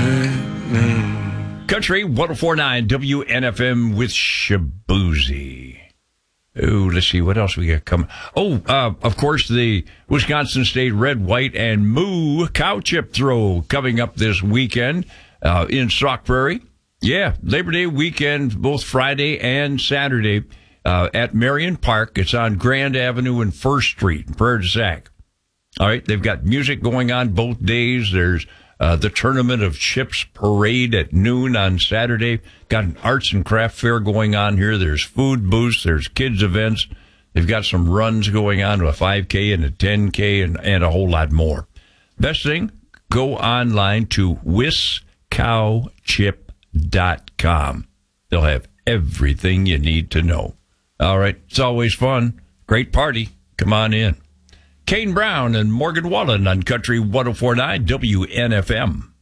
Country 104.9 WNFM with Shaboozey. Oh, let's see what else we got coming. Oh, of course, the Wisconsin State Red, White, and Moo Cow Chip Throw coming up this weekend in Sauk Prairie. Yeah, Labor Day weekend, both Friday and Saturday at Marion Park. It's on Grand Avenue and First Street, Prairie du Sac. All right, they've got music going on both days. There's the Tournament of Chips Parade at noon on Saturday. Got an arts and craft fair going on here. There's food booths. There's kids events. They've got some runs going on, a 5K and a 10K and a whole lot more. Best thing, go online to wiscowchip.com. They'll have everything you need to know. All right, it's always fun. Great party. Come on in. Kane Brown and Morgan Wallen on Country 104.9 WNFM.